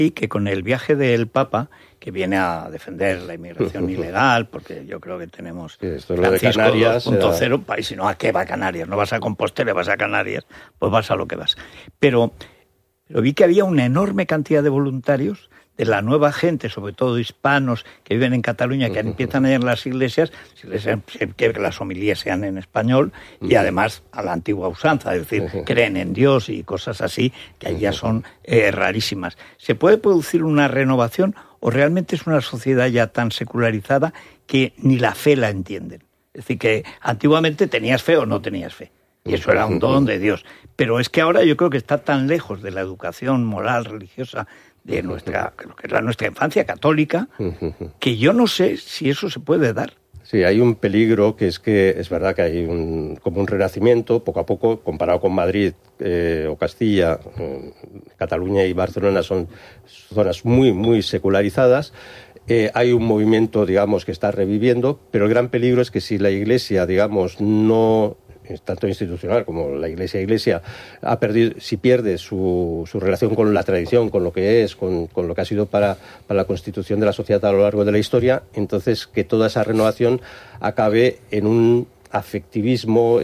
Y que con el viaje del Papa, que viene a defender la inmigración ilegal, porque yo creo que tenemos esto Francisco de Canarias 2.0, país, si no, ¿a qué va a Canarias? No vas a Compostela, vas a Canarias, pues vas a lo que vas. Pero vi que había una enorme cantidad de voluntarios, de la nueva gente, sobre todo hispanos que viven en Cataluña, que empiezan a ir en las iglesias, que las homilías sean en español, y además a la antigua usanza, es decir, creen en Dios y cosas así, que allá son rarísimas. ¿Se puede producir una renovación o realmente es una sociedad ya tan secularizada que ni la fe la entienden? Es decir, que antiguamente tenías fe o no tenías fe, y eso era un don de Dios. Pero es que ahora yo creo que está tan lejos de la educación moral, religiosa, de nuestra, lo que es nuestra infancia católica, que yo no sé si eso se puede dar. Sí, hay un peligro que es verdad que hay como un renacimiento, poco a poco, comparado con Madrid o Castilla, Cataluña y Barcelona son zonas muy, muy secularizadas. Hay un movimiento, digamos, que está reviviendo, pero el gran peligro es que si la Iglesia, digamos, no, tanto institucional como la Iglesia si pierde su relación con la tradición, con lo que es, con lo que ha sido para la constitución de la sociedad a lo largo de la historia, entonces que toda esa renovación acabe en un afectivismo,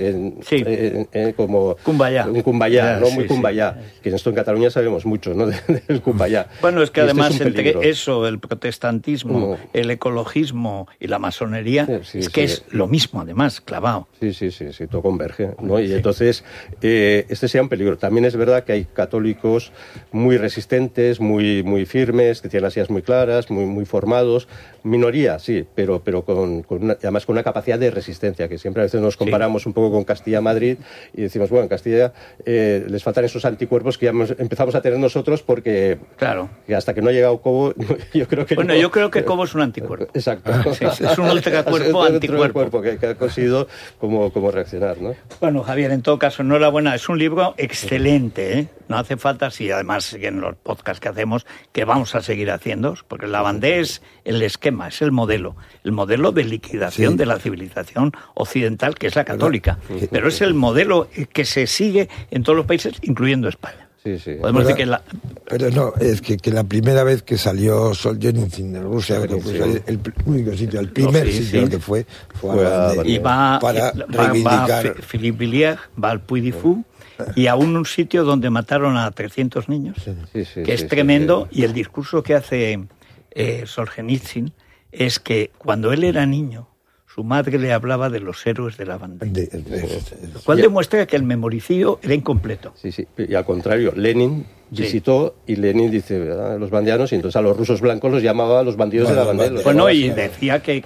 como Cumbayá. Un cumbayá, ¿no? Sí, muy cumbayá. Sí. Que esto en Cataluña sabemos mucho, ¿no? Del cumbayá. Bueno, es que además es entre eso, el protestantismo, el ecologismo y la masonería, es lo mismo, además, clavado. Sí, todo converge, ¿no? Y entonces, este sea un peligro. También es verdad que hay católicos muy resistentes, muy, muy firmes, que tienen las ideas muy claras, muy, muy formados. Minoría, sí, pero además con una capacidad de resistencia, que siempre a veces nos comparamos un poco con Castilla-Madrid y decimos, bueno, en Castilla les faltan esos anticuerpos que ya empezamos a tener nosotros porque claro, que hasta que no ha llegado Cobo, yo creo que bueno, yo creo que Cobo es un anticuerpo. Exacto. Es un ultracuerpo anticuerpo. Que ha conseguido como reaccionar, ¿no? Bueno, Javier, en todo caso, enhorabuena. Es un libro excelente, ¿eh? No hace falta, si además en los podcasts que hacemos, que vamos a seguir haciendo, porque la Lavandés es el esquema, es el modelo de liquidación de la civilización occidental, que es la católica. Pero es el modelo que se sigue en todos los países, incluyendo España. Sí. Podemos decir que Pero no, es que la primera vez que salió Solzhenitsyn de Rusia, el único sitio, el primer sitio que fue a Lavandés. Y va reivindicar. Philippe Villiers, va al Puy du Fou, y aún un sitio donde mataron a 300 niños, que es tremendo, y el discurso que hace Solzhenitsyn es que cuando él era niño, su madre le hablaba de los héroes de Lavandés. Lo cual demuestra que el memoricidio era incompleto. Sí. Y al contrario, Lenin visitó y Lenin dice, ¿verdad?, los bandianos, y entonces a los rusos blancos los llamaba los bandidos de Lavandés. Bueno, y decía que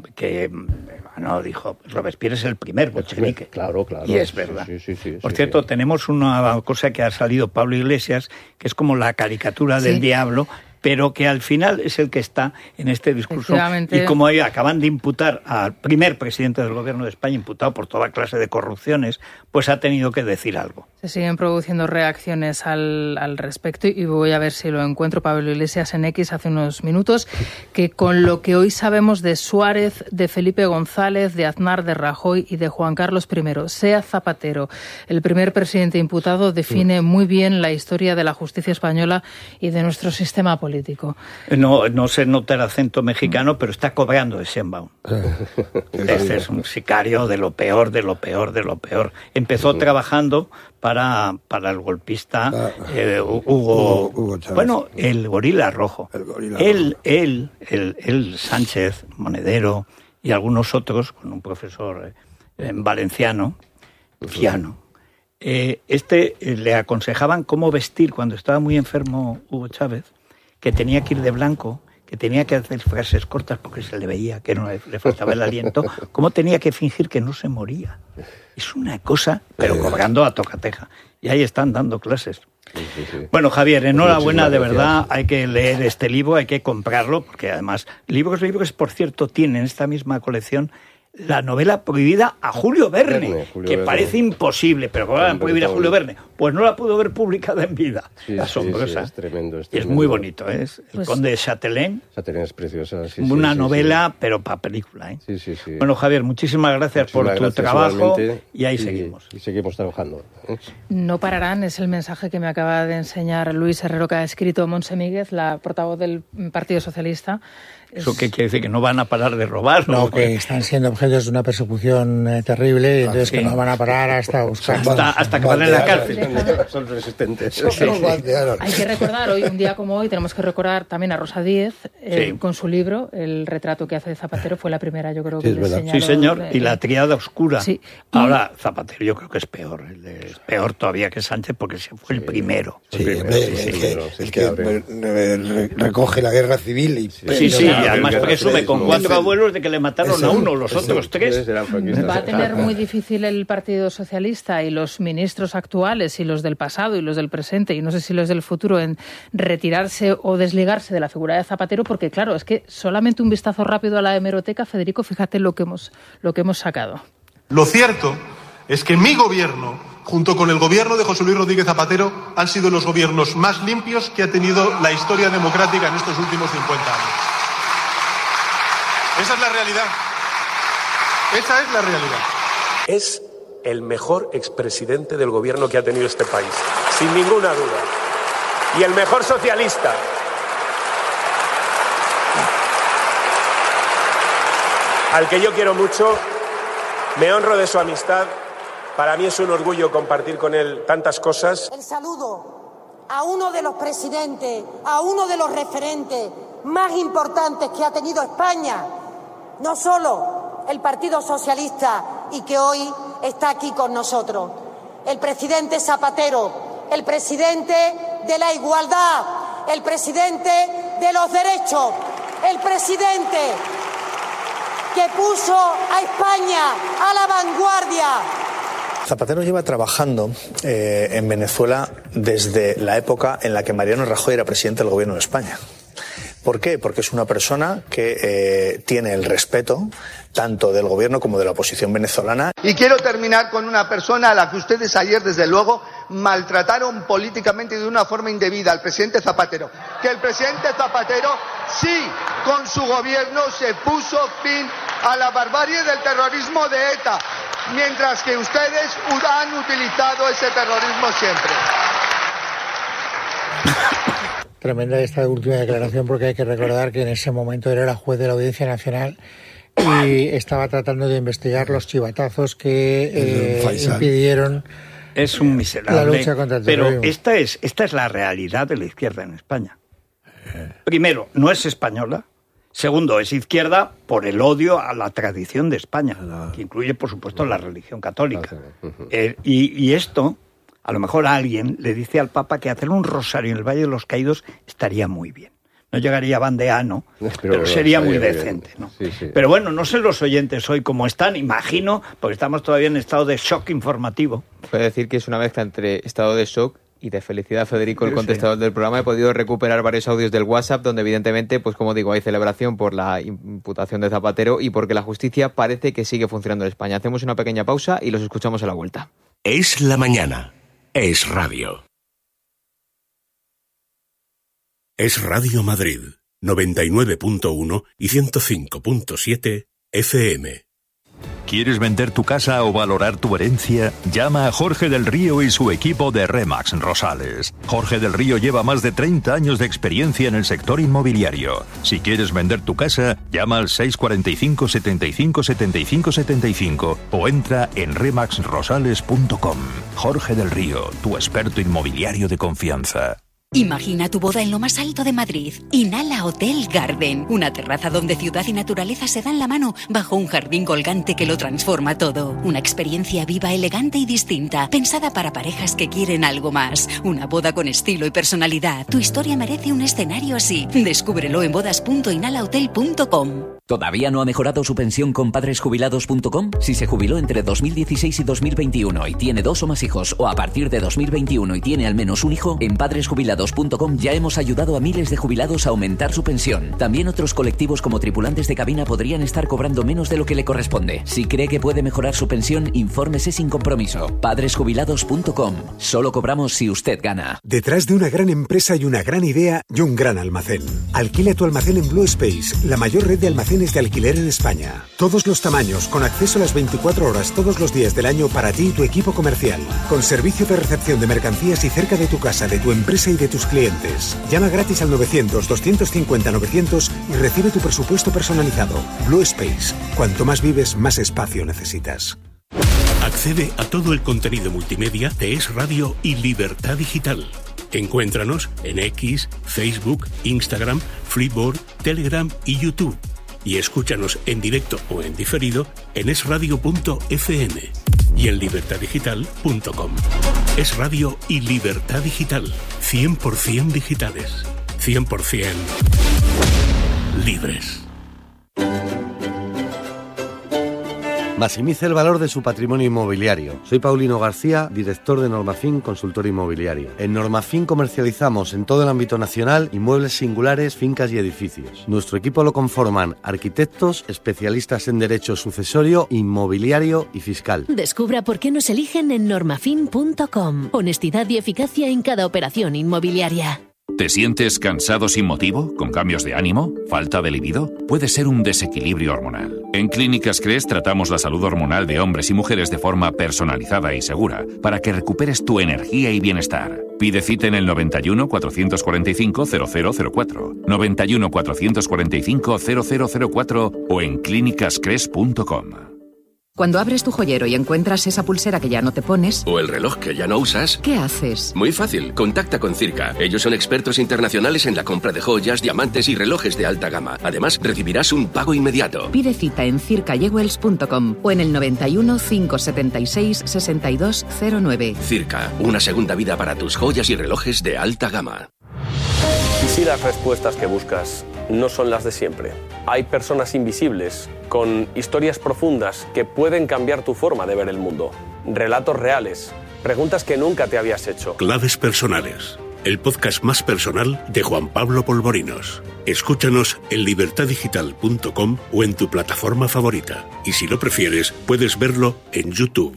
dijo, Robespierre es el primer bolchevique. Claro. Y es verdad. Por cierto, tenemos una cosa que ha salido, Pablo Iglesias, que es como la caricatura del diablo, pero que al final es el que está en este discurso. Y como ahí acaban de imputar al primer presidente del gobierno de España, imputado por toda clase de corrupciones, pues ha tenido que decir algo. Se siguen produciendo reacciones al respecto y voy a ver si lo encuentro. Pablo Iglesias en X hace unos minutos, que con lo que hoy sabemos de Suárez, de Felipe González, de Aznar, de Rajoy y de Juan Carlos I, sea Zapatero el primer presidente imputado, define muy bien la historia de la justicia española y de nuestro sistema político. No se nota el acento mexicano, pero está cobrando de Sheinbaum. Este es un sicario de lo peor, de lo peor, de lo peor. Empezó trabajando para el golpista Hugo Chávez. Bueno, el gorila rojo. Él, Sánchez, Monedero y algunos otros, con un profesor valenciano, Fiano, le aconsejaban cómo vestir cuando estaba muy enfermo Hugo Chávez, que tenía que ir de blanco, que tenía que hacer frases cortas porque se le veía que no le faltaba el aliento, cómo tenía que fingir que no se moría. Es una cosa, pero cobrando a tocateja. Y ahí están dando clases. Sí. Bueno, Javier, enhorabuena, de verdad. Hay que leer este libro, hay que comprarlo, porque además, libros, por cierto, tienen esta misma colección la novela prohibida a Julio Verne, que parece imposible, pero ¿cómo van a prohibir a Julio Verne? Pues no la pudo ver publicada en vida. Asombrosa. Sí, es tremendo. Y es muy bonito, ¿eh? El Conde de Chatelain. Chatelain es preciosa. Una novela, pero para película, ¿eh? Sí. Bueno, Javier, muchísimas gracias por tu trabajo y ahí seguimos. Y seguimos trabajando. No pararán, es el mensaje que me acaba de enseñar Luis Herrero, que ha escrito Montse Míguez, la portavoz del Partido Socialista. ¿Eso qué quiere decir? ¿Que no van a parar de robar? No, que están siendo objetos de una persecución terrible, y entonces que no van a parar hasta buscar. Hasta que van en la cárcel. Son resistentes. Hay que recordar, hoy, un día como hoy, tenemos que recordar también a Rosa Díez, con su libro, el retrato que hace de Zapatero, fue la primera, yo creo que le señaló. Sí, señor, y la tríada oscura. Sí. Ahora, Zapatero yo creo que es peor, es peor todavía que Sánchez, porque se fue el primero. El que recoge la guerra civil y... Sí, y además presume con 4 abuelos de que le mataron a uno, los otros 3. Va a tener muy difícil el Partido Socialista y los ministros actuales y los del pasado y los del presente y no sé si los del futuro en retirarse o desligarse de la figura de Zapatero, porque claro, es que solamente un vistazo rápido a la hemeroteca, Federico, fíjate lo que hemos sacado. Lo cierto es que mi gobierno, junto con el gobierno de José Luis Rodríguez Zapatero, han sido los gobiernos más limpios que ha tenido la historia democrática en estos últimos 50 años. Esa es la realidad. Esa es la realidad. Es el mejor expresidente del gobierno que ha tenido este país, sin ninguna duda. Y el mejor socialista. Al que yo quiero mucho, me honro de su amistad. Para mí es un orgullo compartir con él tantas cosas. El saludo a uno de los presidentes, a uno de los referentes más importantes que ha tenido España. No solo el Partido Socialista y que hoy está aquí con nosotros. El presidente Zapatero, el presidente de la igualdad, el presidente de los derechos, el presidente que puso a España a la vanguardia. Zapatero lleva trabajando en Venezuela desde la época en la que Mariano Rajoy era presidente del gobierno de España. ¿Por qué? Porque es una persona que tiene el respeto tanto del gobierno como de la oposición venezolana. Y quiero terminar con una persona a la que ustedes ayer, desde luego, maltrataron políticamente y de una forma indebida, al presidente Zapatero. Que el presidente Zapatero, sí, con su gobierno se puso fin a la barbarie del terrorismo de ETA, mientras que ustedes han utilizado ese terrorismo siempre. Tremenda esta última declaración, porque hay que recordar que en ese momento era la juez de la Audiencia Nacional y estaba tratando de investigar los chivatazos que impidieron es un miserable, la lucha contra el terrorismo. Pero esta es la realidad de la izquierda en España. Primero, no es española. Segundo, es izquierda por el odio a la tradición de España, que incluye, por supuesto, la religión católica. Y esto... A lo mejor alguien le dice al Papa que hacer un rosario en el Valle de los Caídos estaría muy bien. No llegaría bandeano, pero sería muy decente, ¿no? Sí. Pero bueno, no sé los oyentes hoy cómo están, imagino, porque estamos todavía en estado de shock informativo. Puedo decir que es una mezcla entre estado de shock y de felicidad, Federico, el contestador del programa. He podido recuperar varios audios del WhatsApp donde evidentemente, pues como digo, hay celebración por la imputación de Zapatero y porque la justicia parece que sigue funcionando en España. Hacemos una pequeña pausa y los escuchamos a la vuelta. Es la mañana. Es Radio. Es Radio Madrid, 99.1 y 105.7 FM. ¿Quieres vender tu casa o valorar tu herencia? Llama a Jorge del Río y su equipo de Remax Rosales. Jorge del Río lleva más de 30 años de experiencia en el sector inmobiliario. Si quieres vender tu casa, llama al 645 75 75 75 o entra en remaxrosales.com. Jorge del Río, tu experto inmobiliario de confianza. Imagina tu boda en lo más alto de Madrid. Inhala Hotel Garden, una terraza donde ciudad y naturaleza se dan la mano bajo un jardín colgante que lo transforma todo. Una experiencia viva, elegante y distinta, pensada para parejas que quieren algo más. Una boda con estilo y personalidad. Tu historia merece un escenario así. Descúbrelo en bodas.inhalahotel.com. ¿Todavía no ha mejorado su pensión con padresjubilados.com? Si se jubiló entre 2016 y 2021 y tiene 2 o más hijos, o a partir de 2021 y tiene al menos un hijo, en padresjubilados.com padresjubilados.com ya hemos ayudado a miles de jubilados a aumentar su pensión. También otros colectivos como tripulantes de cabina podrían estar cobrando menos de lo que le corresponde. Si cree que puede mejorar su pensión, infórmese sin compromiso. padresjubilados.com. Solo cobramos si usted gana. Detrás de una gran empresa hay una gran idea y un gran almacén. Alquila tu almacén en Blue Space, la mayor red de almacenes de alquiler en España. Todos los tamaños, con acceso a las 24 horas todos los días del año para ti y tu equipo comercial. Con servicio de recepción de mercancías y cerca de tu casa, de tu empresa y de tus clientes. Llama gratis al 900-250-900 y recibe tu presupuesto personalizado. Blue Space. Cuanto más vives, más espacio necesitas. Accede a todo el contenido multimedia de Es Radio y Libertad Digital. Encuéntranos en X, Facebook, Instagram, Flipboard, Telegram y YouTube. Y escúchanos en directo o en diferido en esradio.fm y en libertaddigital.com. Es Radio y Libertad Digital. 100% digitales. 100% libres. Maximice el valor de su patrimonio inmobiliario. Soy Paulino García, director de Normafin Consultor Inmobiliario. En Normafin comercializamos en todo el ámbito nacional inmuebles singulares, fincas y edificios. Nuestro equipo lo conforman arquitectos, especialistas en derecho sucesorio, inmobiliario y fiscal. Descubra por qué nos eligen en normafin.com. Honestidad y eficacia en cada operación inmobiliaria. ¿Te sientes cansado sin motivo? ¿Con cambios de ánimo? ¿Falta de libido? Puede ser un desequilibrio hormonal. En Clínicas Cres tratamos la salud hormonal de hombres y mujeres de forma personalizada y segura para que recuperes tu energía y bienestar. Pide cita en el 91 445 0004, 91 445 0004 o en clínicascres.com. Cuando abres tu joyero y encuentras esa pulsera que ya no te pones... O el reloj que ya no usas... ¿Qué haces? Muy fácil, contacta con Circa. Ellos son expertos internacionales en la compra de joyas, diamantes y relojes de alta gama. Además, recibirás un pago inmediato. Pide cita en circajewels.com o en el 91 576 6209. Circa, una segunda vida para tus joyas y relojes de alta gama. ¿Y si las respuestas que buscas no son las de siempre? Hay personas invisibles, con historias profundas que pueden cambiar tu forma de ver el mundo. Relatos reales, preguntas que nunca te habías hecho. Claves personales, el podcast más personal de Juan Pablo Polvorinos. Escúchanos en libertaddigital.com o en tu plataforma favorita. Y si lo prefieres, puedes verlo en YouTube.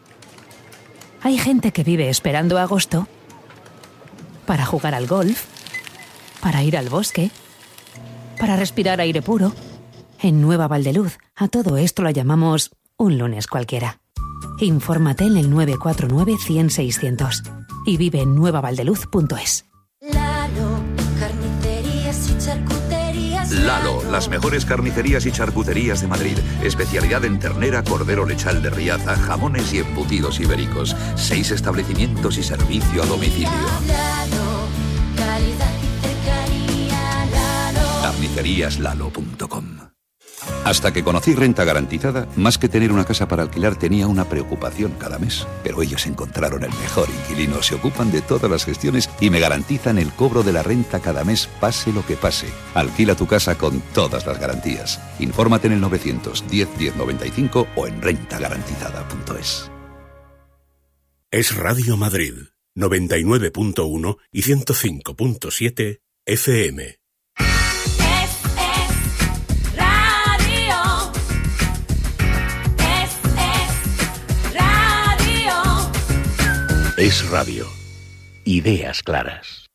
Hay gente que vive esperando agosto para jugar al golf, para ir al bosque, para respirar aire puro. En Nueva Valdeluz, a todo esto lo llamamos un lunes cualquiera. Infórmate en el 949 100 600 y vive en nuevavaldeluz.es. Lalo, carnicerías y charcuterías. Lalo, las mejores carnicerías y charcuterías de Madrid. Especialidad en ternera, cordero lechal de Riaza, jamones y embutidos ibéricos. 6 establecimientos y servicio a domicilio. Lalo, calidad y cercanía. Lalo. Carniceríaslalo.com. Hasta que conocí Renta Garantizada, más que tener una casa para alquilar tenía una preocupación cada mes. Pero ellos encontraron el mejor inquilino, se ocupan de todas las gestiones y me garantizan el cobro de la renta cada mes, pase lo que pase. Alquila tu casa con todas las garantías. Infórmate en el 910 1095 o en rentagarantizada.es. Es Radio Madrid, 99.1 y 105.7 FM. Es Radio. Ideas claras.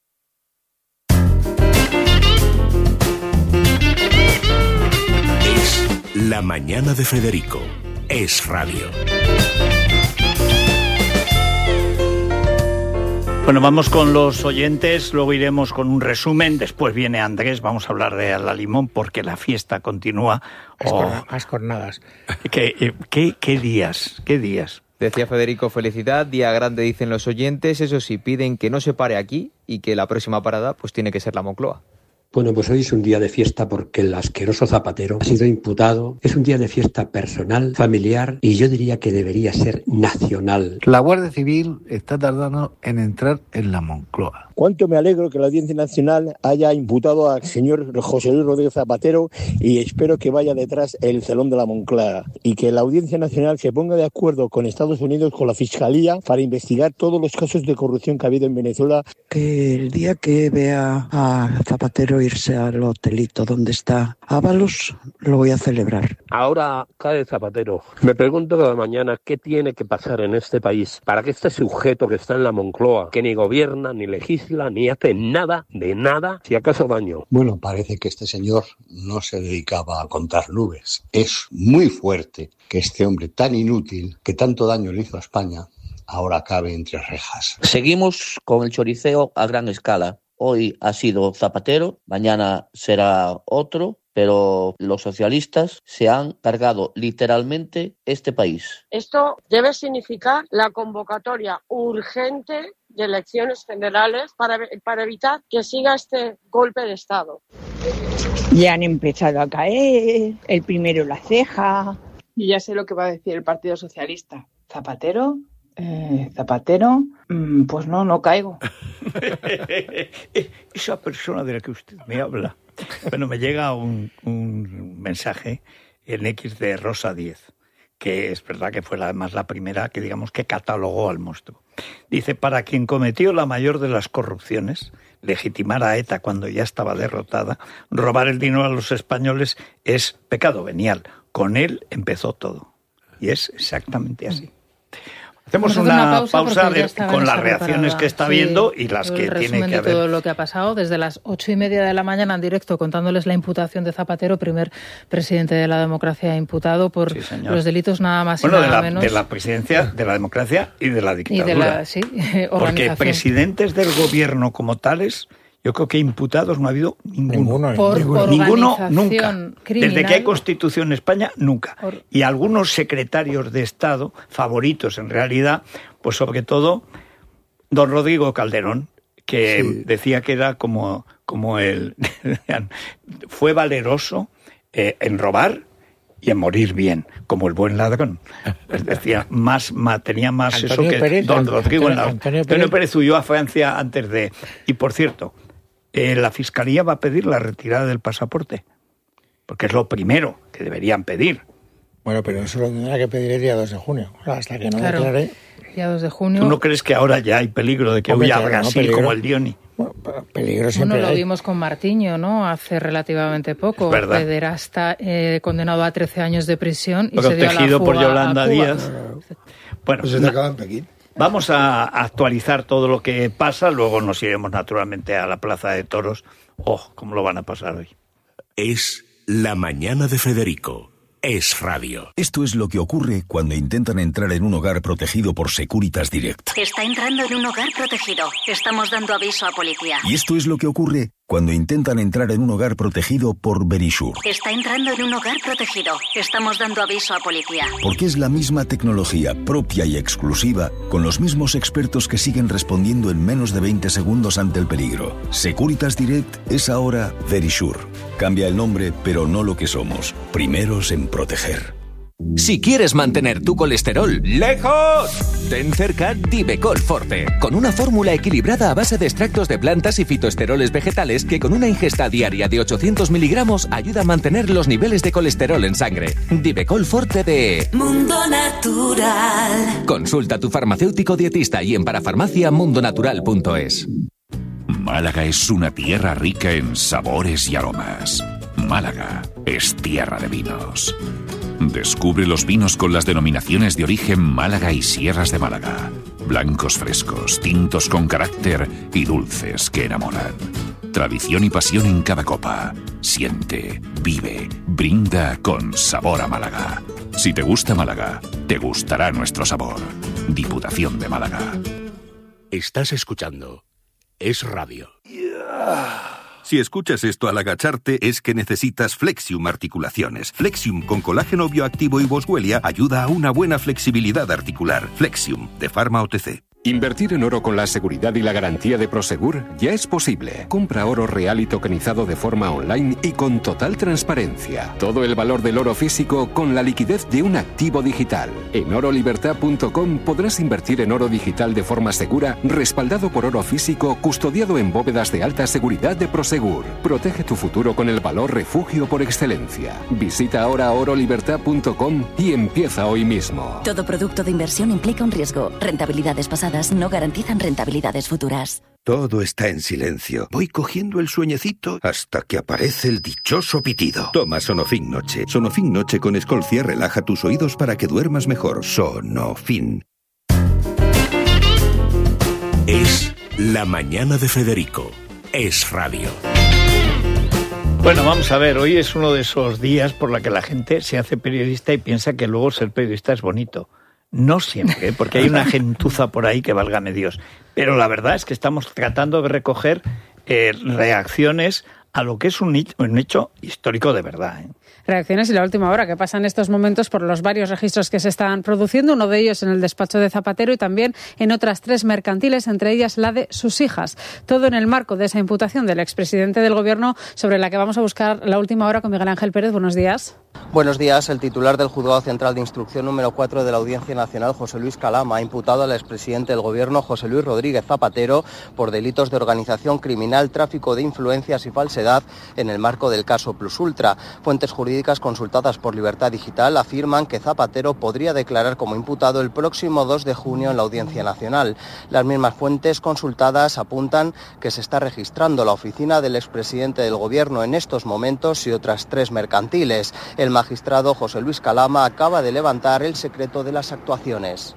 Es La Mañana de Federico. Es Radio. Bueno, vamos con los oyentes, luego iremos con un resumen, después viene Andrés, vamos a hablar de Alalimón porque la fiesta continúa. Las jornadas. ¿Qué días? Decía Federico, felicidad, día grande dicen los oyentes, eso sí, piden que no se pare aquí y que la próxima parada pues tiene que ser la Moncloa. Bueno, pues hoy es un día de fiesta porque el asqueroso Zapatero ha sido imputado. Es un día de fiesta personal, familiar y yo diría que debería ser nacional. La Guardia Civil está tardando en entrar en la Moncloa. Cuánto me alegro que la Audiencia Nacional haya imputado al señor José Luis Rodríguez Zapatero y espero que vaya detrás el celón de la Moncloa y que la Audiencia Nacional se ponga de acuerdo con Estados Unidos, con la Fiscalía, para investigar todos los casos de corrupción que ha habido en Venezuela. Que el día que vea a Zapatero irse al hotelito donde está Ábalos, lo voy a celebrar. Ahora cae Zapatero. Me pregunto cada mañana qué tiene que pasar en este país para que este sujeto que está en la Moncloa, que ni gobierna, ni legisla, ni hace nada, de nada, si acaso daño. Bueno, parece que este señor no se dedicaba a contar nubes. Es muy fuerte que este hombre tan inútil, que tanto daño le hizo a España, ahora acabe entre rejas. Seguimos con el choriceo a gran escala. Hoy ha sido Zapatero, mañana será otro, pero los socialistas se han cargado literalmente este país. Esto debe significar la convocatoria urgente de elecciones generales para evitar que siga este golpe de Estado. Ya han empezado a caer, el primero la ceja. Y ya sé lo que va a decir el Partido Socialista. ¿Zapatero? Pues no caigo. Esa persona de la que usted me habla. Bueno, me llega un mensaje en X de Rosa 10, que es verdad que fue además la primera que digamos que catalogó al monstruo. Dice, para quien cometió la mayor de las corrupciones, legitimar a ETA cuando ya estaba derrotada, robar el dinero a los españoles es pecado venial. Con él empezó todo. Y es exactamente así. Hacemos una pausa con las reacciones que está viendo y las que tiene que haber. Todo lo que ha pasado desde las 8:30 de la mañana en directo, contándoles la imputación de Zapatero, primer presidente de la democracia imputado por los delitos nada más y nada menos. De la presidencia, de la democracia y de la dictadura. Porque presidentes del gobierno como tales, yo creo que imputados no ha habido ninguno nunca. Criminal. Desde que hay Constitución en España, nunca. Y algunos secretarios de Estado, favoritos en realidad, pues sobre todo don Rodrigo Calderón, que decía que era como el... fue valeroso en robar y en morir bien, como el buen ladrón. Decía, tenía más Antonio eso que Pérez, don Rodrigo. Antonio Pérez huyó a Francia antes de... Y por cierto, la Fiscalía va a pedir la retirada del pasaporte, porque es lo primero que deberían pedir. Bueno, pero eso lo tendrá que pedir el día 2 de junio, hasta que no declare. Día 2 de junio. ¿Tú no crees que ahora ya hay peligro de que huya a Brasil como el Dioni? Bueno, peligro siempre lo vimos con Martiño, ¿no? Hace relativamente poco. Pederasta condenado a 13 años de prisión y se dio a la fuga por Yolanda Díaz. Bueno, pues se acaba en Pekín. Vamos a actualizar todo lo que pasa, luego nos iremos naturalmente a la Plaza de Toros. ¿Cómo lo van a pasar hoy? Es La Mañana de Federico. Es radio. Esto es lo que ocurre cuando intentan entrar en un hogar protegido por Securitas Direct. Está entrando en un hogar protegido. Estamos dando aviso a policía. Y esto es lo que ocurre cuando intentan entrar en un hogar protegido por Verisure. Está entrando en un hogar protegido. Estamos dando aviso a policía. Porque es la misma tecnología propia y exclusiva, con los mismos expertos que siguen respondiendo en menos de 20 segundos ante el peligro. Securitas Direct es ahora Verisure. Cambia el nombre, pero no lo que somos. Primeros en proteger. Si quieres mantener tu colesterol lejos, ten cerca Divecol Forte, con una fórmula equilibrada a base de extractos de plantas y fitoesteroles vegetales que con una ingesta diaria de 800 miligramos ayuda a mantener los niveles de colesterol en sangre. Divecol Forte de Mundo Natural. Consulta a tu farmacéutico dietista y en parafarmaciamundonatural.es. Málaga es una tierra rica en sabores y aromas. Málaga es tierra de vinos. Descubre los vinos con las denominaciones de origen Málaga y Sierras de Málaga. Blancos frescos, tintos con carácter y dulces que enamoran. Tradición y pasión en cada copa. Siente, vive, brinda con sabor a Málaga. Si te gusta Málaga, te gustará nuestro sabor. Diputación de Málaga. Estás escuchando Es Radio. Si escuchas esto al agacharte es que necesitas Flexium Articulaciones. Flexium con colágeno bioactivo y boswellia ayuda a una buena flexibilidad articular. Flexium de Pharma OTC. Invertir en oro con la seguridad y la garantía de Prosegur ya es posible. Compra oro real y tokenizado de forma online y con total transparencia. Todo el valor del oro físico con la liquidez de un activo digital. En orolibertad.com podrás invertir en oro digital de forma segura, respaldado por oro físico, custodiado en bóvedas de alta seguridad de Prosegur. Protege tu futuro con el valor refugio por excelencia. Visita ahora orolibertad.com y empieza hoy mismo. Todo producto de inversión implica un riesgo. Rentabilidades pasadas no garantizan rentabilidades futuras. Todo está en silencio. Voy cogiendo el sueñecito hasta que aparece el dichoso pitido. Toma Sonofin Noche. Sonofin Noche con Escolcia relaja tus oídos para que duermas mejor. Sonofin. Es La Mañana de Federico. Es radio. Bueno, vamos a ver, hoy es uno de esos días por la que la gente se hace periodista y piensa que luego ser periodista es bonito. No siempre, porque hay una gentuza por ahí que válgame Dios. Pero la verdad es que estamos tratando de recoger reacciones a lo que es un hecho histórico de verdad. Reacciones y la última hora que pasa en estos momentos por los varios registros que se están produciendo, uno de ellos en el despacho de Zapatero y también en otras 3 mercantiles, entre ellas la de sus hijas. Todo en el marco de esa imputación del expresidente del Gobierno, sobre la que vamos a buscar la última hora con Miguel Ángel Pérez. Buenos días. Buenos días. El titular del Juzgado Central de Instrucción número 4 de la Audiencia Nacional, José Luis Calama, ha imputado al expresidente del Gobierno, José Luis Rodríguez Zapatero, por delitos de organización criminal, tráfico de influencias y falsedad en el marco del caso Plus Ultra. Fuentes jurídicas consultadas por Libertad Digital afirman que Zapatero podría declarar como imputado el próximo 2 de junio en la Audiencia Nacional. Las mismas fuentes consultadas apuntan que se está registrando la oficina del expresidente del Gobierno en estos momentos y otras 3 mercantiles. El magistrado José Luis Calama acaba de levantar el secreto de las actuaciones.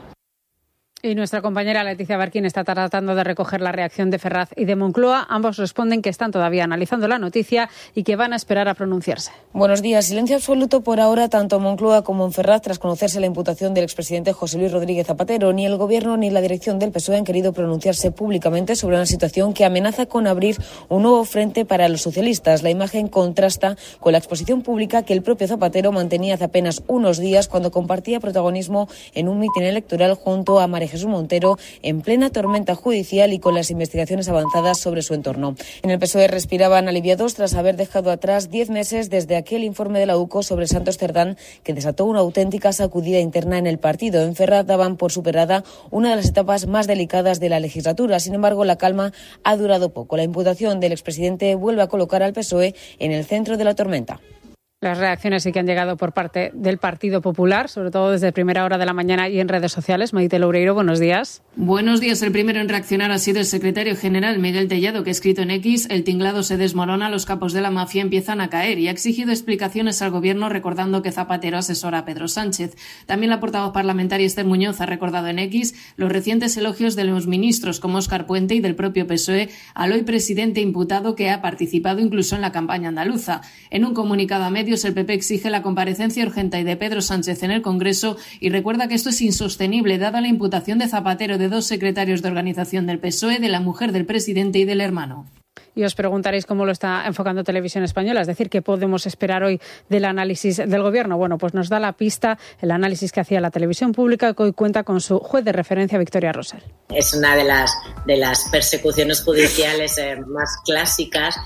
Y nuestra compañera Leticia Barquín está tratando de recoger la reacción de Ferraz y de Moncloa. Ambos responden que están todavía analizando la noticia y que van a esperar a pronunciarse. Buenos días. Silencio absoluto por ahora, tanto Moncloa como en Ferraz, tras conocerse la imputación del expresidente José Luis Rodríguez Zapatero. Ni el Gobierno ni la dirección del PSOE han querido pronunciarse públicamente sobre una situación que amenaza con abrir un nuevo frente para los socialistas. La imagen contrasta con la exposición pública que el propio Zapatero mantenía hace apenas unos días cuando compartía protagonismo en un mitin electoral junto a María Jesús Montero, en plena tormenta judicial y con las investigaciones avanzadas sobre su entorno. En el PSOE respiraban aliviados tras haber dejado atrás 10 meses desde aquel informe de la UCO sobre Santos Cerdán que desató una auténtica sacudida interna en el partido. En Ferraz daban por superada una de las etapas más delicadas de la legislatura. Sin embargo, la calma ha durado poco. La imputación del expresidente vuelve a colocar al PSOE en el centro de la tormenta. Las reacciones sí que han llegado por parte del Partido Popular, sobre todo desde primera hora de la mañana y en redes sociales. Maite Loureiro, buenos días. Buenos días. El primero en reaccionar ha sido el secretario general Miguel Tellado, que ha escrito en X: el tinglado se desmorona, los capos de la mafia empiezan a caer, y ha exigido explicaciones al Gobierno, recordando que Zapatero asesora a Pedro Sánchez. También la portavoz parlamentaria Esther Muñoz ha recordado en X los recientes elogios de los ministros como Óscar Puente y del propio PSOE al hoy presidente imputado, que ha participado incluso en la campaña andaluza. En un comunicado a medios, el PP exige la comparecencia urgente de Pedro Sánchez en el Congreso y recuerda que esto es insostenible dada la imputación de Zapatero de 2 secretarios de organización del PSOE, de la mujer del presidente y del hermano. Y os preguntaréis cómo lo está enfocando Televisión Española, es decir, ¿qué podemos esperar hoy del análisis del Gobierno? Bueno, pues nos da la pista el análisis que hacía la televisión pública, que hoy cuenta con su juez de referencia, Victoria Rosell. Es una de las persecuciones judiciales más clásicas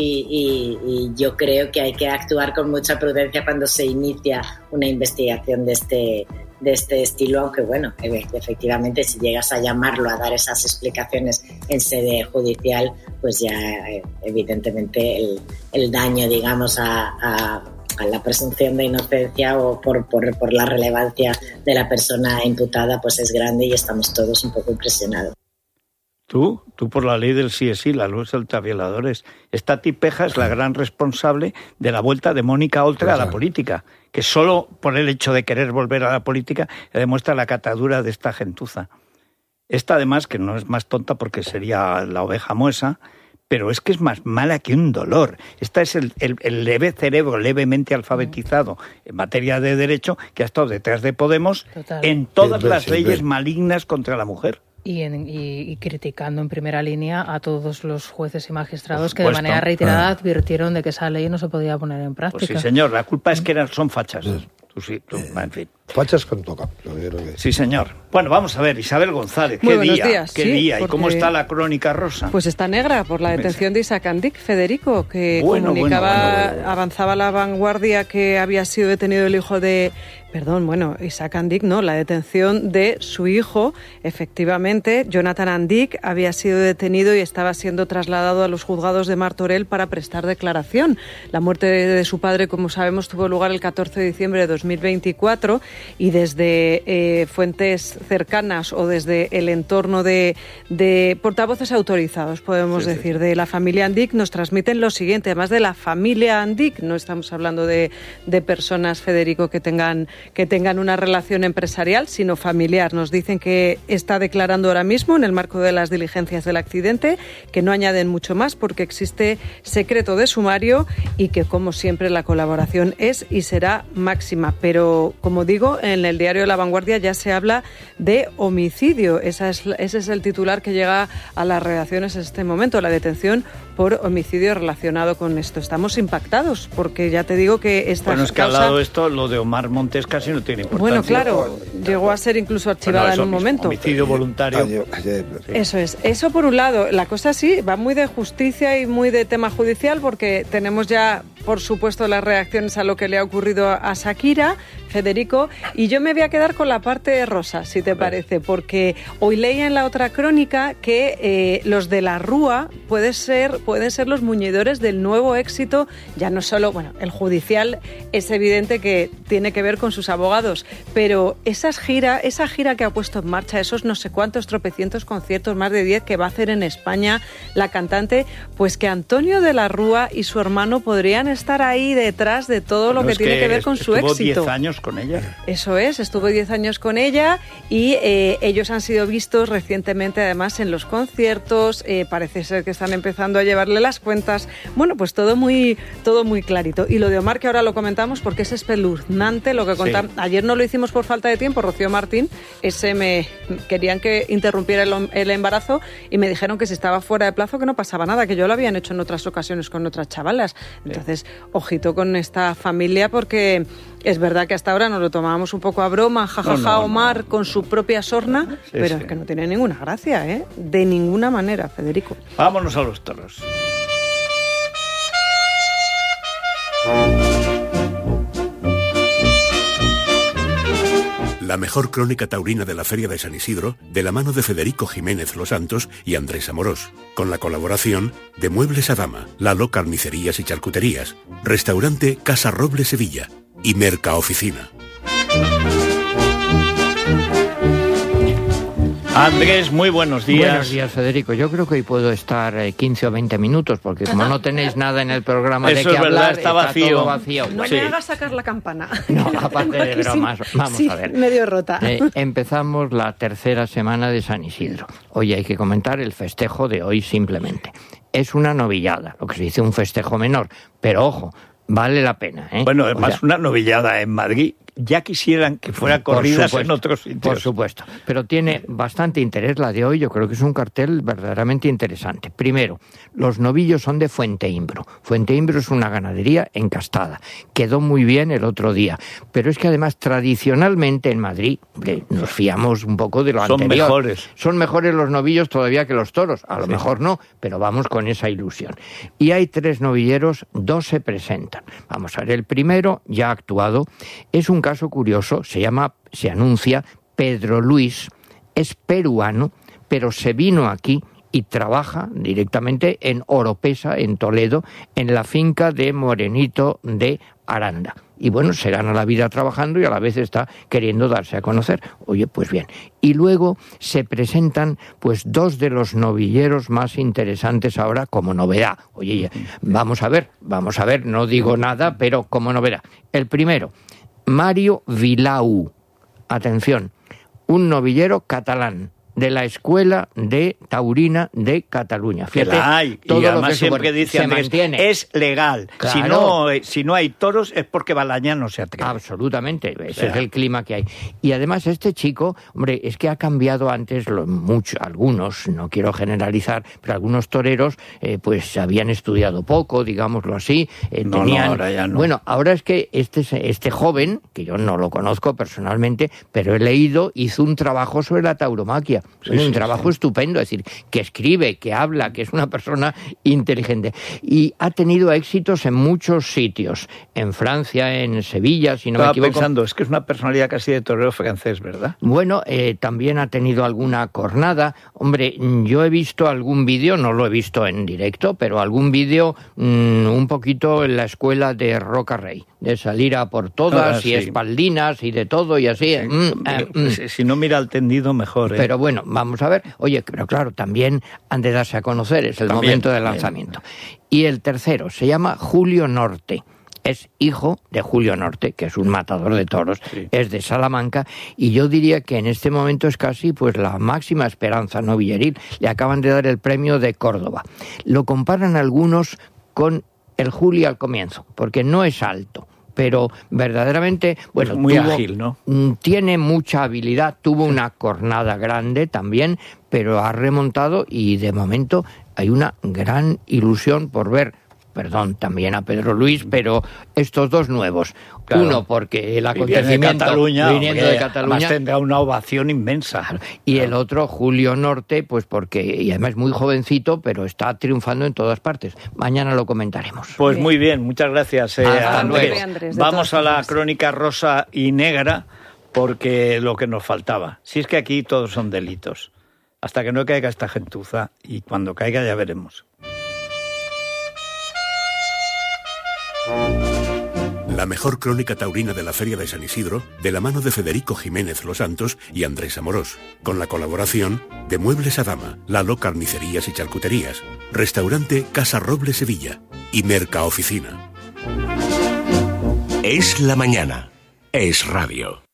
y yo creo que hay que actuar con mucha prudencia cuando se inicia una investigación de este estilo, aunque bueno, efectivamente si llegas a llamarlo a dar esas explicaciones en sede judicial, pues ya evidentemente el daño, digamos, a la presunción de inocencia o por la relevancia de la persona imputada, pues es grande y estamos todos un poco impresionados. Tú por la ley del sí es sí, la luz de ultravioladores. Esta tipeja es la gran responsable de la vuelta de Mónica Oltra a la política, que solo por el hecho de querer volver a la política demuestra la catadura de esta gentuza. Esta además, que no es más tonta porque sería la oveja muesa, pero es que es más mala que un dolor. Esta es el leve cerebro levemente alfabetizado en materia de derecho que ha estado detrás de Podemos en todas las leyes malignas contra la mujer. Y criticando en primera línea a todos los jueces y magistrados que de manera reiterada advirtieron de que esa ley no se podía poner en práctica. Pues sí, señor, la culpa es que son fachas. En fin. Fachas con toca. Sí, señor. Bueno, vamos a ver, Isabel González, ¿qué día? ¿Y cómo está la crónica rosa? Pues está negra por la detención de Isaac Andic, Federico, que comunicaba, avanzaba La Vanguardia que había sido detenido el hijo de... Isaac Andic, la detención de su hijo. Efectivamente, Jonathan Andic había sido detenido y estaba siendo trasladado a los juzgados de Martorell para prestar declaración. La muerte de su padre, como sabemos, tuvo lugar el 14 de diciembre de 2024 y desde fuentes cercanas o desde el entorno de portavoces autorizados, podemos decir, de la familia Andic, nos transmiten lo siguiente. Además de la familia Andic, no estamos hablando de personas, Federico, que tengan una relación empresarial, sino familiar. Nos dicen que está declarando ahora mismo en el marco de las diligencias del accidente, que no añaden mucho más porque existe secreto de sumario y que, como siempre, la colaboración es y será máxima. Pero, como digo, en el diario La Vanguardia ya se habla de homicidio. Ese es el titular que llega a las redacciones en este momento, la detención por homicidio relacionado con esto. Estamos impactados porque ya te digo que esta es que al lado de esto, lo de Omar Montes casi no tiene importancia. Bueno, claro, llegó a ser incluso archivada en un momento. Homicidio voluntario. Eso es. Eso por un lado. La cosa sí va muy de justicia y muy de tema judicial porque tenemos ya, por supuesto, las reacciones a lo que le ha ocurrido a Shakira, Federico, y yo me voy a quedar con la parte rosa, si te parece, porque hoy leía en la otra crónica que los de la Rúa pueden ser los muñidores del nuevo éxito, ya no solo, el judicial es evidente que tiene que ver con sus abogados, pero esa gira que ha puesto en marcha, esos no sé cuántos tropecientos conciertos, más de 10 que va a hacer en España la cantante, pues que Antonio de la Rúa y su hermano podrían estar ahí detrás de todo lo que tiene que ver con su éxito. Estuvo 10 años con ella. Eso es, estuvo 10 años con ella y ellos han sido vistos recientemente además en los conciertos, parece ser que están empezando a llevarle las cuentas, pues todo muy clarito. Y lo de Omar, que ahora lo comentamos porque es espeluznante lo que contamos. Sí. Ayer no lo hicimos por falta de tiempo, Rocío Martín, querían que interrumpiera el embarazo y me dijeron que si estaba fuera de plazo que no pasaba nada, que yo lo habían hecho en otras ocasiones con otras chavalas. Entonces, ojito con esta familia porque es verdad que hasta ahora nos lo tomábamos un poco a broma, jajaja, Omar con su propia sorna, pero es que no tiene ninguna gracia, de ninguna manera, Federico. Vámonos a los toros. La mejor crónica taurina de la Feria de San Isidro, de la mano de Federico Jiménez Los Santos y Andrés Amorós, con la colaboración de Muebles Adama, Lalo Carnicerías y Charcuterías, Restaurante Casa Roble Sevilla y Mercaoficina. Andrés, muy buenos días. Buenos días, Federico. Yo creo que hoy puedo estar 15 o 20 minutos, porque como no tenéis nada en el programa de qué hablar, está todo vacío. No me hagas sacar la campana. No, aparte de bromas, vamos a ver. Medio rota. Empezamos la tercera semana de San Isidro. Hoy hay que comentar el festejo de hoy simplemente. Es una novillada, lo que se dice un festejo menor, pero ojo, vale la pena. Bueno, además una novillada en Madrid. Ya quisieran que fuera corridas en otros sitios. Por supuesto, pero tiene bastante interés la de hoy. Yo creo que es un cartel verdaderamente interesante. Primero, los novillos son de Fuenteimbro. Fuenteimbro es una ganadería encastada. Quedó muy bien el otro día. Pero es que además tradicionalmente en Madrid nos fiamos un poco de lo anterior. Son mejores los novillos todavía que los toros. A lo mejor no, pero vamos con esa ilusión. Y hay 3 novilleros, 2 se presentan. Vamos a ver, el primero ya ha actuado. Es un caso curioso, se anuncia Pedro Luis, es peruano, pero se vino aquí y trabaja directamente en Oropesa, en Toledo, en la finca de Morenito de Aranda. Y bueno, se gana la vida trabajando y a la vez está queriendo darse a conocer. Oye, pues bien. Y luego se presentan pues 2 de los novilleros más interesantes ahora como novedad. Oye, vamos a ver, no digo nada, pero como novedad. El primero, Mario Vilau, atención, un novillero catalán de la Escuela de Taurina de Cataluña. Fíjate, todo y además lo que siempre dice se Andrés, mantiene. Es legal. Claro. Si no hay toros es porque Balañá no se atreve. Absolutamente, ese es el clima que hay. Y además este chico, hombre, es que ha cambiado antes algunos, no quiero generalizar, pero algunos toreros pues habían estudiado poco, digámoslo así. Ahora ya no. Bueno, ahora es que este joven, que yo no lo conozco personalmente, pero he leído, hizo un trabajo sobre la tauromaquia. Un trabajo estupendo, es decir, que escribe, que habla, que es una persona inteligente. Y ha tenido éxitos en muchos sitios, en Francia, en Sevilla, si no me equivoco. Estaba pensando, es que es una personalidad casi de torero francés, ¿verdad? Bueno, también ha tenido alguna cornada. Hombre, yo he visto algún vídeo, no lo he visto en directo, pero algún vídeo un poquito en la escuela de Roca Rey, de salir a por todas y espaldinas y de todo y así. Si no mira al tendido, mejor. Pero bueno, vamos a ver. Oye, pero claro, también han de darse a conocer, es el momento del lanzamiento. Y el tercero se llama Julio Norte. Es hijo de Julio Norte, que es un matador de toros, es de Salamanca, y yo diría que en este momento es casi pues la máxima esperanza novilleril. Le acaban de dar el premio de Córdoba. Lo comparan algunos con el Juli al comienzo, porque no es alto, pero verdaderamente, bueno, muy ágil, ¿no? Tiene mucha habilidad, tuvo una cornada grande también, pero ha remontado y de momento hay una gran ilusión por ver, también a Pedro Luis, pero estos dos nuevos. Claro. Uno porque el acontecimiento viniendo de Cataluña además tendrá una ovación inmensa. Y el otro, Julio Norte, pues porque, y además muy jovencito, pero está triunfando en todas partes. Mañana lo comentaremos. Pues muy bien, muchas gracias, Andrés. Vamos a la crónica rosa y negra, porque lo que nos faltaba. Si es que aquí todos son delitos. Hasta que no caiga esta gentuza, y cuando caiga ya veremos. La mejor crónica taurina de la Feria de San Isidro, de la mano de Federico Jiménez Los Santos y Andrés Amorós, con la colaboración de Muebles Adama, Lalo Carnicerías y Charcuterías, Restaurante Casa Roble Sevilla y Mercaoficina. Es la mañana. Es radio.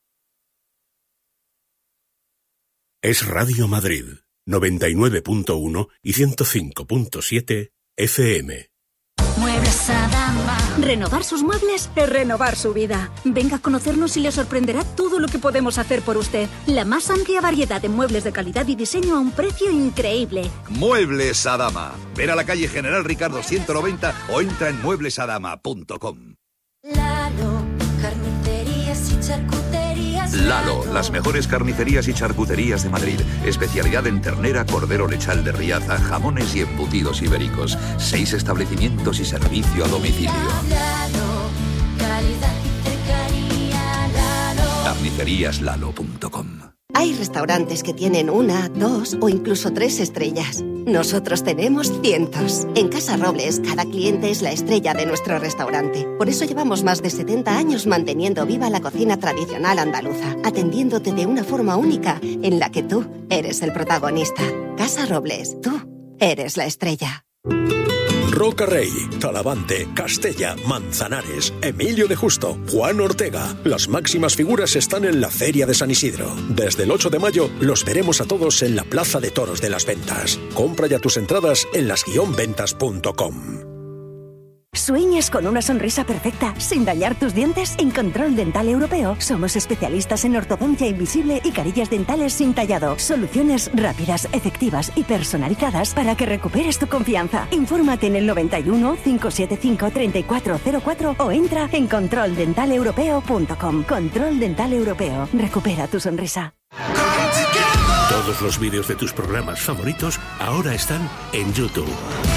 Es Radio Madrid, 99.1 y 105.7 FM. Muebles Adama. Renovar sus muebles es renovar su vida. Venga a conocernos y le sorprenderá todo lo que podemos hacer por usted. La más amplia variedad de muebles de calidad y diseño a un precio increíble. Muebles Adama. Ven a la calle General Ricardo 190 o entra en mueblesadama.com. Lalo, carnicerías y charcuterías. Lalo, las mejores carnicerías y charcuterías de Madrid. Especialidad en ternera, cordero lechal de Riaza, jamones y embutidos ibéricos. 6 establecimientos y servicio a domicilio. Lalo, calidad y cercanía. Lalo. Carniceríaslalo.com. Hay restaurantes que tienen 1, 2 o incluso 3 estrellas. Nosotros tenemos cientos. En Casa Robles, cada cliente es la estrella de nuestro restaurante. Por eso llevamos más de 70 años manteniendo viva la cocina tradicional andaluza, atendiéndote de una forma única en la que tú eres el protagonista. Casa Robles, tú eres la estrella. Roca Rey, Talavante, Castella, Manzanares, Emilio de Justo, Juan Ortega. Las máximas figuras están en la Feria de San Isidro. Desde el 8 de mayo los veremos a todos en la Plaza de Toros de las Ventas. Compra ya tus entradas en las-ventas.com. ¿Sueñas con una sonrisa perfecta sin dañar tus dientes? En Control Dental Europeo somos especialistas en ortodoncia invisible y carillas dentales sin tallado. Soluciones rápidas, efectivas y personalizadas para que recuperes tu confianza. Infórmate en el 91 575 3404 o entra en controldentaleuropeo.com. Control Dental Europeo. Recupera tu sonrisa. Todos los vídeos de tus programas favoritos ahora están en YouTube.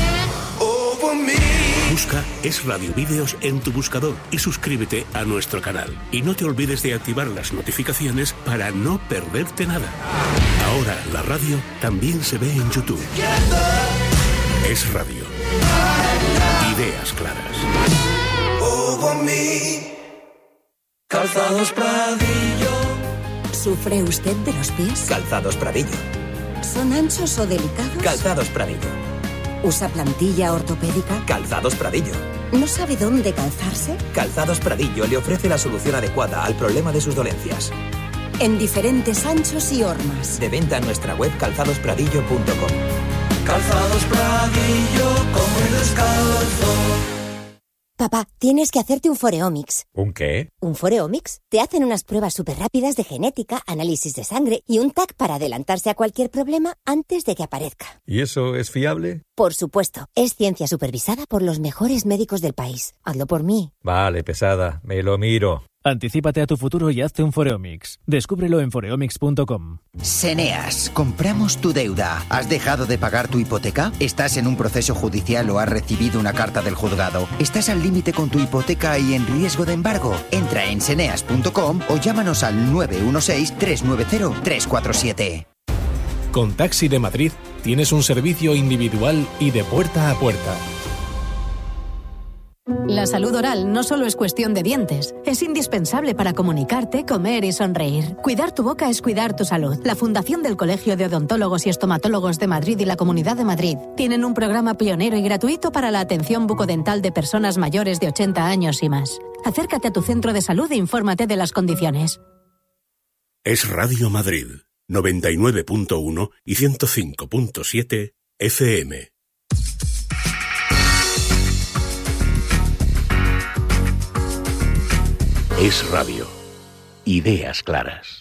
Busca Es Radio Vídeos en tu buscador y suscríbete a nuestro canal. Y no te olvides de activar las notificaciones para no perderte nada. Ahora la radio también se ve en YouTube. Es Radio. Ideas claras. Calzados Pradillo. ¿Sufre usted de los pies? Calzados Pradillo. ¿Son anchos o delicados? Calzados Pradillo. ¿Usa plantilla ortopédica? Calzados Pradillo. ¿No sabe dónde calzarse? Calzados Pradillo le ofrece la solución adecuada al problema de sus dolencias. en diferentes anchos y hormas. De venta en nuestra web calzadospradillo.com. Calzados Pradillo, come descalzo. Papá, tienes que hacerte un Foreomics. ¿Un qué? ¿Un Foreomics? Te hacen unas pruebas súper rápidas de genética, análisis de sangre y un TAC para adelantarse a cualquier problema antes de que aparezca. ¿Y eso es fiable? Por supuesto. Es ciencia supervisada por los mejores médicos del país. Hazlo por mí. Vale, pesada. Me lo miro. Anticípate a tu futuro y hazte un Foreomics. Descúbrelo en foreomics.com. Seneas, compramos tu deuda. ¿Has dejado de pagar tu hipoteca? ¿Estás en un proceso judicial o has recibido una carta del juzgado? ¿Estás al límite con tu hipoteca y en riesgo de embargo? Entra en seneas.com o llámanos al 916-390-347. Con Taxi de Madrid tienes un servicio individual y de puerta a puerta. La salud oral no solo es cuestión de dientes, es indispensable para comunicarte, comer y sonreír. Cuidar tu boca es cuidar tu salud. La Fundación del Colegio de Odontólogos y Estomatólogos de Madrid y la Comunidad de Madrid tienen un programa pionero y gratuito para la atención bucodental de personas mayores de 80 años y más. Acércate a tu centro de salud e infórmate de las condiciones. Es Radio Madrid, 99.1 y 105.7 FM. Es Radio. Ideas claras.